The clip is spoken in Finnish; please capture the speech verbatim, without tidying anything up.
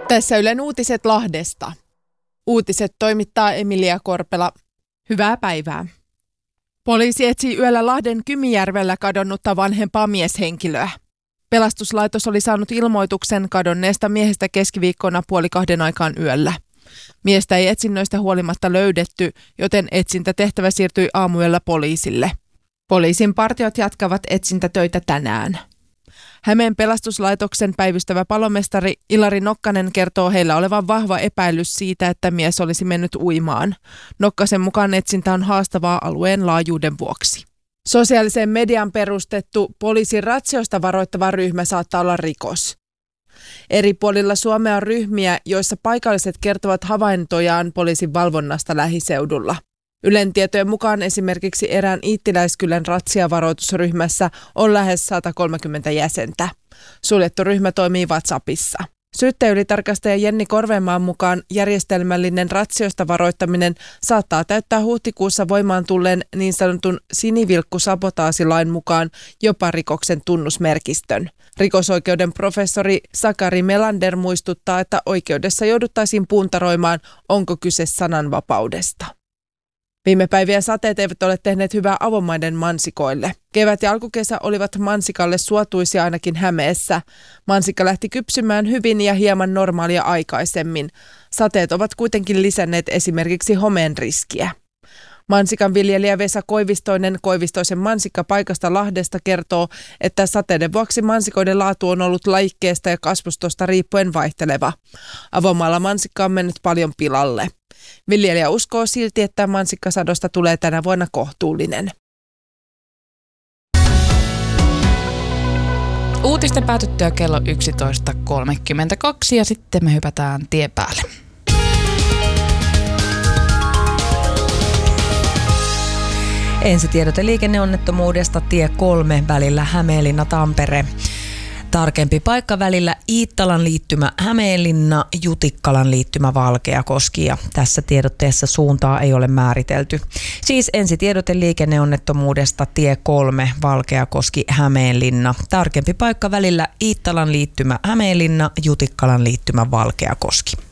Tässä Ylen uutiset Lahdesta. Uutiset toimittaa Emilia Korpela. Hyvää päivää. Poliisi etsii yöllä Lahden Kymijärvellä kadonnutta vanhempaa mieshenkilöä. Pelastuslaitos oli saanut ilmoituksen kadonneesta miehestä keskiviikkona puoli kahden aikaan yöllä. Miestä ei etsinnöistä huolimatta löydetty, joten etsintätehtävä siirtyi aamuyöllä poliisille. Poliisin partiot jatkavat etsintätöitä tänään. Hämeen pelastuslaitoksen päivystävä palomestari Ilari Nokkanen kertoo heillä olevan vahva epäilys siitä, että mies olisi mennyt uimaan. Nokkasen mukaan etsintä on haastavaa alueen laajuuden vuoksi. Sosiaaliseen median perustettu poliisin ratsioista varoittava ryhmä saattaa olla rikos. Eri puolilla Suomea on ryhmiä, joissa paikalliset kertovat havaintojaan poliisin valvonnasta lähiseudulla. Ylen tietojen mukaan esimerkiksi erään iittiläiskylän ratsiavaroitusryhmässä on lähes sata kolmekymmentä jäsentä. Suljettu ryhmä toimii WhatsAppissa. Syyttäjäylitarkastaja Jenni Korvenmaan mukaan järjestelmällinen ratsioista varoittaminen saattaa täyttää huhtikuussa voimaan tulleen niin sanotun sinivilkkusabotaasilain mukaan jopa rikoksen tunnusmerkistön. Rikosoikeuden professori Sakari Melander muistuttaa, että oikeudessa jouduttaisiin puntaroimaan, onko kyse sananvapaudesta. Viime päivien sateet eivät ole tehneet hyvää avomaiden mansikoille. Kevät ja alkukesä olivat mansikalle suotuisia ainakin Hämeessä. Mansikka lähti kypsymään hyvin ja hieman normaalia aikaisemmin. Sateet ovat kuitenkin lisänneet esimerkiksi homeen riskiä. Mansikan viljelijä Vesa Koivistoinen Koivistoisen mansikkapaikasta Lahdesta kertoo, että sateiden vuoksi mansikoiden laatu on ollut lajikkeesta ja kasvustosta riippuen vaihteleva. Avomaalla mansikka on mennyt paljon pilalle. Viljelijä uskoo silti, että mansikkasadosta tulee tänä vuonna kohtuullinen. Uutisten päätyttyä kello yksitoista kolmekymmentäkaksi ja sitten me hypätään tien päälle. Ensitiedote liikenneonnettomuudesta tie kolme välillä Hämeenlinna-Tampere. Tarkempi paikka välillä Iittalan liittymä Hämeenlinna, Jutikkalan liittymä Valkeakoski ja tässä tiedotteessa suuntaa ei ole määritelty. Siis ensitiedote liikenneonnettomuudesta tie kolme Valkeakoski Hämeenlinna. Tarkempi paikka välillä Iittalan liittymä Hämeenlinna, Jutikkalan liittymä Valkeakoski.